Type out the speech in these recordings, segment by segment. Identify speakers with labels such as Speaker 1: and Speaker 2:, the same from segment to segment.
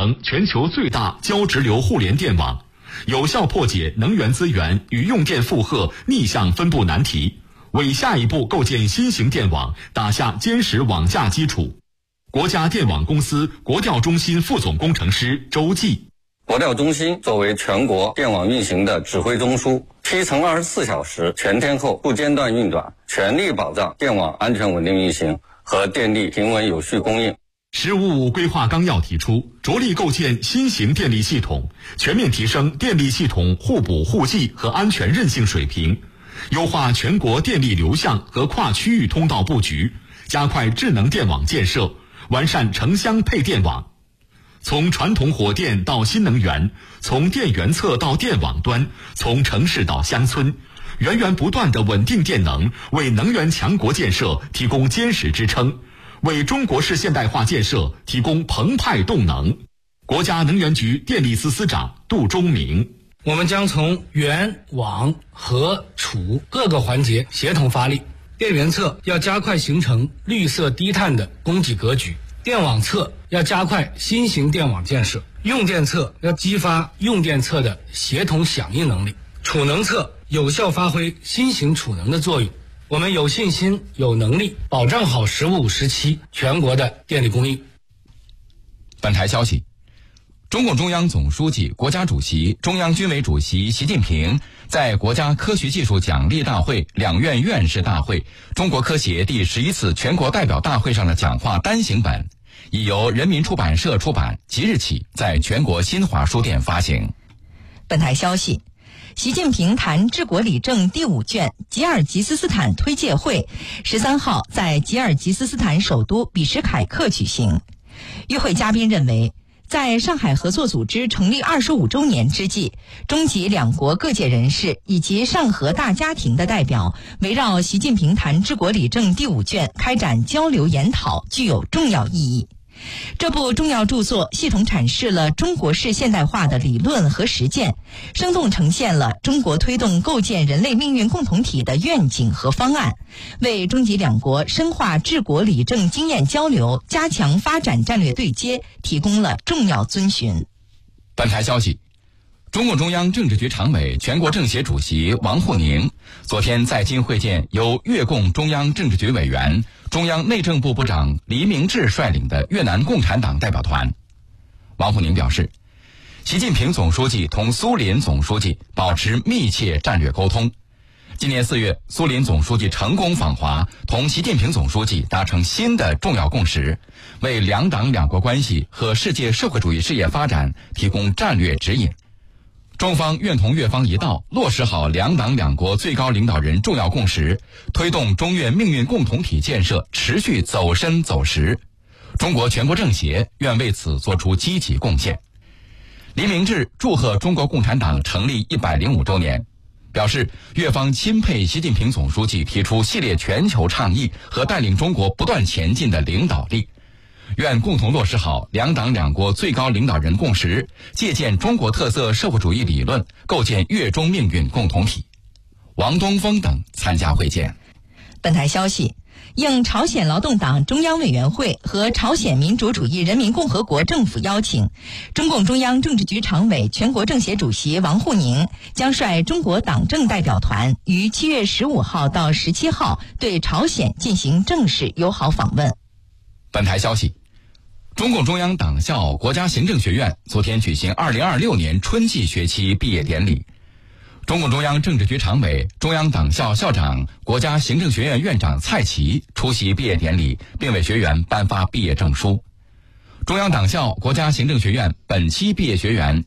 Speaker 1: 成全球最大交直流互联电网，有效破解能源资源与用电负荷逆向分布难题，为下一步构建新型电网打下坚实网架基础。国家电网公司国调中心副总工程师周继。
Speaker 2: 国调中心作为全国电网运行的指挥中枢，七乘24小时全天候不间断运转，全力保障电网安全稳定运行和电力平稳有序供应。
Speaker 1: “15+5”规划纲要提出，着力构建新型电力系统，全面提升电力系统互补互济和安全韧性水平，优化全国电力流向和跨区域通道布局，加快智能电网建设，完善城乡配电网。从传统火电到新能源，从电源侧到电网端，从城市到乡村，源源不断的稳定电能，为能源强国建设提供坚实支撑，为中国式现代化建设提供澎湃动能。国家能源局电力司司长杜忠明。
Speaker 3: 我们将从源、网、和、储各个环节协同发力。电源侧要加快形成绿色低碳的供给格局，电网侧要加快新型电网建设，用电侧要激发用电侧的协同响应能力，储能侧有效发挥新型储能的作用。我们有信心、有能力保障好“15+5”时期全国的电力供应。
Speaker 4: 本台消息，中共中央总书记、国家主席、中央军委主席习近平在国家科学技术奖励大会、两院院士大会、中国科协第11次全国代表大会上的讲话单行本，已由人民出版社出版，即日起在全国新华书店发行。
Speaker 5: 本台消息，习近平谈治国理政第5卷吉尔吉斯斯坦推介会13号在吉尔吉斯斯坦首都比什凯克举行。与会嘉宾认为，在上海合作组织成立25周年之际，中吉两国各界人士以及上合大家庭的代表围绕习近平谈治国理政第5卷开展交流研讨，具有重要意义。这部重要著作系统阐释了中国式现代化的理论和实践，生动呈现了中国推动构建人类命运共同体的愿景和方案，为中吉两国深化治国理政经验交流、加强发展战略对接提供了重要遵循。
Speaker 4: 本台消息，中共中央政治局常委、全国政协主席王沪宁昨天在京会见由越共中央政治局委员、中央内政部部长黎明志率领的越南共产党代表团。王沪宁表示，习近平总书记同苏林总书记保持密切战略沟通。今年4月，苏林总书记成功访华，同习近平总书记达成新的重要共识，为两党两国关系和世界社会主义事业发展提供战略指引。中方愿同越方一道，落实好两党两国最高领导人重要共识，推动中越命运共同体建设持续走深走实。中国全国政协愿为此作出积极贡献。黎明志祝贺中国共产党成立105周年，表示越方钦佩习近平总书记提出系列全球倡议和带领中国不断前进的领导力，愿共同落实好两党两国最高领导人共识，借鉴中国特色社会主义理论，构建越中命运共同体。王东峰等参加会见。
Speaker 5: 本台消息，应朝鲜劳动党中央委员会和朝鲜民主主义人民共和国政府邀请，中共中央政治局常委、全国政协主席王沪宁将率中国党政代表团于7月15号到17号对朝鲜进行正式友好访问。
Speaker 4: 本台消息，中共中央党校国家行政学院昨天举行2026年春季学期毕业典礼。中共中央政治局常委、中央党校校长、国家行政学院院长蔡奇出席毕业典礼，并为学员颁发毕业证书。中央党校国家行政学院本期毕业学员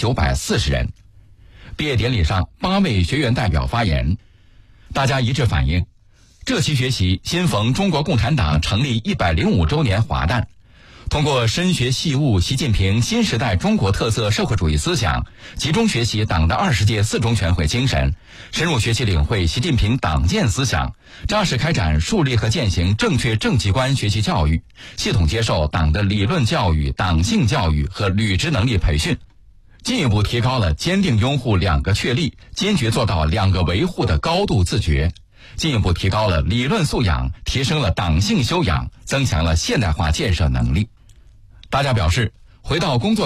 Speaker 4: 1940人。毕业典礼上，8位学员代表发言，大家一致反映，这期学习新逢中国共产党成立105周年华诞，通过深学细悟习近平新时代中国特色社会主义思想，集中学习党的20届4中全会精神，深入学习领会习近平党建思想，扎实开展树立和践行正确政绩观学习教育，系统接受党的理论教育、党性教育和履职能力培训，进一步提高了坚定拥护2个确立、坚决做到2个维护的高度自觉，进一步提高了理论素养，提升了党性修养，增强了现代化建设能力。大家表示，回到工作